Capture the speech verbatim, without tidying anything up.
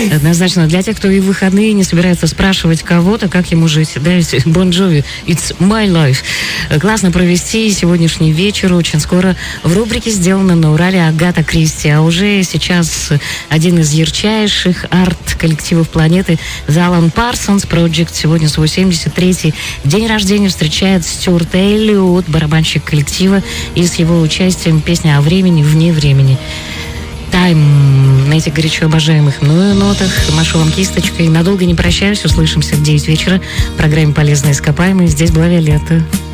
Однозначно. Для тех, кто и в выходные не собирается спрашивать кого-то, как ему жить. Да, Bon Jovi, It's My Life. Классно провести сегодняшний вечер. Очень скоро в рубрике «Сделано на Урале» Агата Кристи. А уже сейчас один из ярчайших арт-коллективов планеты The Alan Parsons Project. Сегодня свой семьдесят третий день рождения встречает Стюарт Эллиот, барабанщик коллектива, и с его участием песня о времени вне времени. Тайм на этих горячо обожаемых мною нотах. Машу вам кисточкой. Надолго не прощаюсь. Услышимся в девять вечера в программе «Полезные ископаемые». Здесь была Виолетта.